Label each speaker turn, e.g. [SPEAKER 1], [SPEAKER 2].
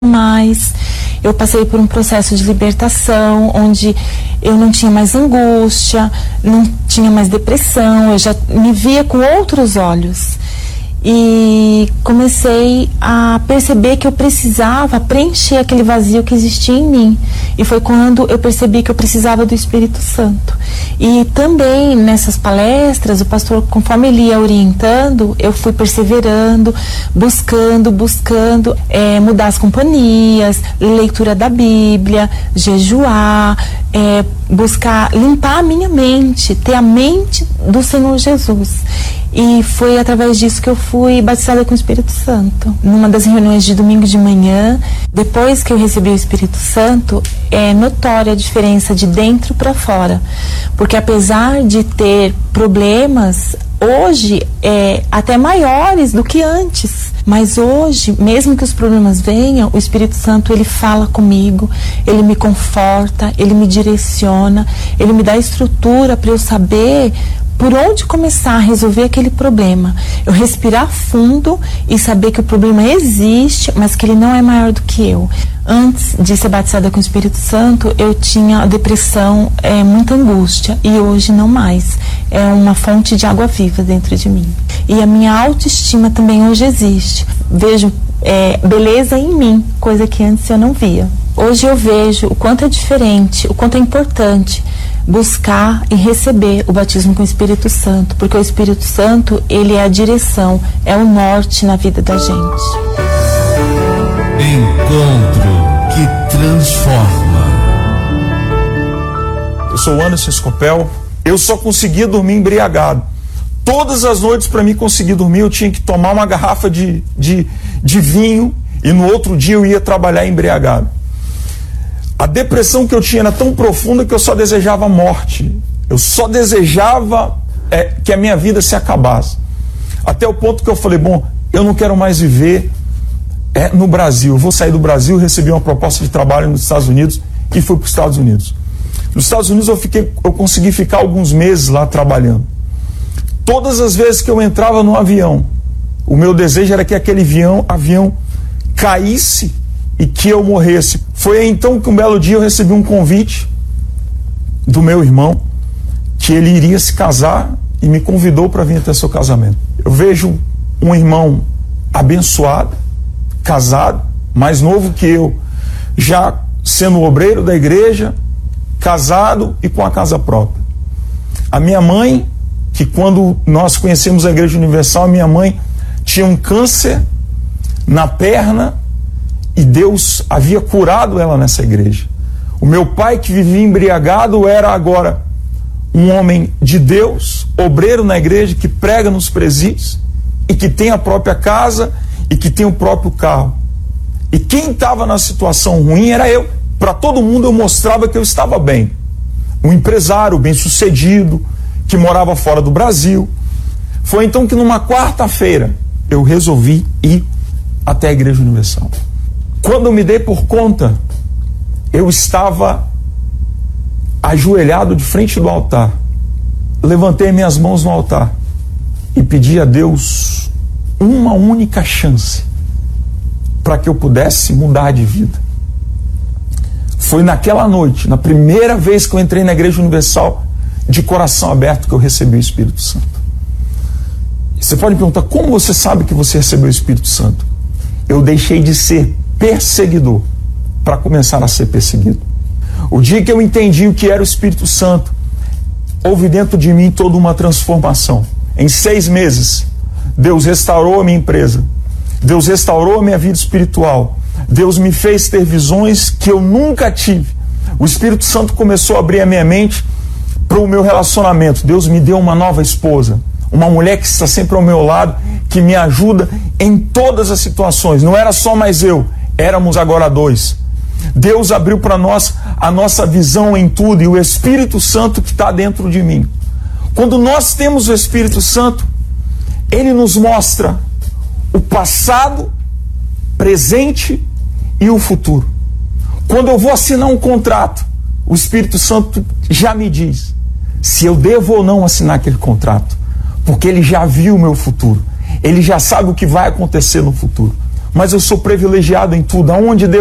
[SPEAKER 1] mais. Eu passei por um processo de libertação, onde eu não tinha mais angústia, não tinha mais depressão, eu já me via com outros olhos. E comecei a perceber que eu precisava preencher aquele vazio que existia em mim. E foi quando eu percebi que eu precisava do Espírito Santo. E também nessas palestras, o pastor, conforme ele ia orientando, eu fui perseverando, buscando, mudar as companhias, leitura da Bíblia, jejuar, buscar limpar a minha mente, ter a mente do Senhor Jesus. E foi através disso que eu fui batizada com o Espírito Santo. Numa das reuniões de domingo de manhã, depois que eu recebi o Espírito Santo, é notória a diferença de dentro para fora. Porque apesar de ter problemas, hoje até maiores do que antes. Mas hoje, mesmo que os problemas venham, o Espírito Santo, ele fala comigo, ele me conforta, ele me direciona, ele me dá estrutura para eu saber por onde começar a resolver aquele problema. Eu respirar fundo e saber que o problema existe, mas que ele não é maior do que eu. Antes de ser batizada com o Espírito Santo, eu tinha depressão, muita angústia, e hoje não mais. É uma fonte de água viva dentro de mim. E a minha autoestima também hoje existe. Vejo beleza em mim, coisa que antes eu não via. Hoje eu vejo o quanto é diferente, o quanto é importante buscar e receber o batismo com o Espírito Santo, porque o Espírito Santo, ele é a direção, é o norte na vida da gente.
[SPEAKER 2] Encontro que transforma.
[SPEAKER 3] Eu sou o Anderson Scopel. Eu só conseguia dormir embriagado. Todas as noites, para mim conseguir dormir, eu tinha que tomar uma garrafa de vinho, e no outro dia eu ia trabalhar embriagado. A depressão que eu tinha era tão profunda que eu só desejava morte. Eu só desejava que a minha vida se acabasse. Até o ponto que eu falei, bom, eu não quero mais viver no Brasil. Eu vou sair do Brasil, recebi uma proposta de trabalho nos Estados Unidos e fui para os Estados Unidos. Nos Estados Unidos eu consegui ficar alguns meses lá trabalhando. Todas as vezes que eu entrava no avião, o meu desejo era que aquele avião caísse e que eu morresse. Foi aí então que um belo dia eu recebi um convite do meu irmão, que ele iria se casar e me convidou para vir até seu casamento. Eu vejo um irmão abençoado, casado, mais novo que eu, já sendo obreiro da igreja, casado e com a casa própria. A minha mãe, que quando nós conhecemos a Igreja Universal, a minha mãe tinha um câncer na perna, e Deus havia curado ela nessa igreja. O meu pai, que vivia embriagado, era agora um homem de Deus, obreiro na igreja, que prega nos presídios e que tem a própria casa e que tem o próprio carro. E quem estava na situação ruim era eu. Para todo mundo eu mostrava que eu estava bem. Um empresário bem-sucedido, que morava fora do Brasil. Foi então que numa quarta-feira eu resolvi ir até a Igreja Universal. Quando eu me dei por conta, eu estava ajoelhado de frente do altar. Levantei minhas mãos no altar e pedi a Deus uma única chance para que eu pudesse mudar de vida. Foi naquela noite, na primeira vez que eu entrei na Igreja Universal, de coração aberto, que eu recebi o Espírito Santo. Você pode me perguntar, como você sabe que você recebeu o Espírito Santo? Eu deixei de ser perseguidor para começar a ser perseguido. O dia que eu entendi o que era o Espírito Santo, houve dentro de mim toda uma transformação. Em 6 meses, Deus restaurou a minha empresa, Deus restaurou a minha vida espiritual, Deus me fez ter visões que eu nunca tive. O Espírito Santo começou a abrir a minha mente para o meu relacionamento. Deus me deu uma nova esposa, uma mulher que está sempre ao meu lado, que me ajuda em todas as situações. Não era só mais eu, éramos agora 2. Deus abriu para nós a nossa visão em tudo, e o Espírito Santo que está dentro de mim. Quando nós temos o Espírito Santo, ele nos mostra o passado, presente e o futuro. Quando eu vou assinar um contrato, o Espírito Santo já me diz se eu devo ou não assinar aquele contrato, porque ele já viu o meu futuro, ele já sabe o que vai acontecer no futuro. mas eu sou privilegiado em tudo. Aonde devo